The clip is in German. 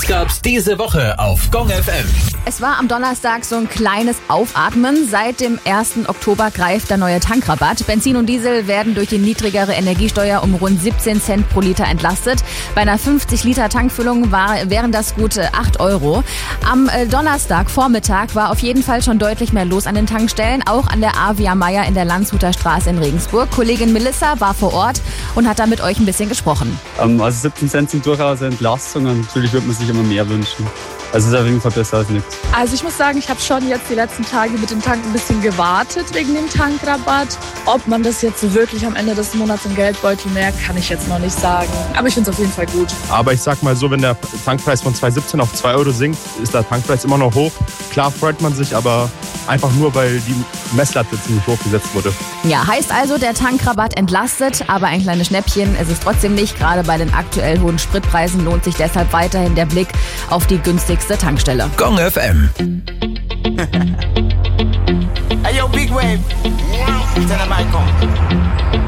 Was gab's diese Woche auf Gong FM? Es war am Donnerstag so ein kleines Aufatmen. Seit dem 1. Oktober greift der neue Tankrabatt. Benzin und Diesel werden durch die niedrigere Energiesteuer um rund 17 Cent pro Liter entlastet. Bei einer 50-Liter Tankfüllung wären das gut 8 Euro. Am Donnerstagvormittag war auf jeden Fall schon deutlich mehr los an den Tankstellen, auch an der Avia Meier in der Landshuter Straße in Regensburg. Kollegin Melissa war vor Ort und hat da mit euch ein bisschen gesprochen. Also 17 Cent sind durchaus eine Entlastung und natürlich würde man sich immer mehr wünschen. Also es ist auf jeden Fall besser als nichts. Also ich muss sagen, ich habe schon jetzt die letzten Tage mit dem Tank ein bisschen gewartet wegen dem Tankrabatt. Ob man das jetzt wirklich am Ende des Monats im Geldbeutel merkt, kann ich jetzt noch nicht sagen. Aber ich finde es auf jeden Fall gut. Aber ich sag mal so, wenn der Tankpreis von 2,17 auf 2 Euro sinkt, ist der Tankpreis immer noch hoch. Klar freut man sich, aber einfach nur, weil die Messlatte ziemlich hoch gesetzt wurde. Ja, heißt also, der Tankrabatt entlastet, aber ein kleines Schnäppchen ist es trotzdem nicht. Gerade bei den aktuell hohen Spritpreisen lohnt sich deshalb weiterhin der Blick auf die günstigste Tankstelle. Gong FM. Hey yo, Big Wave. Tell them I come.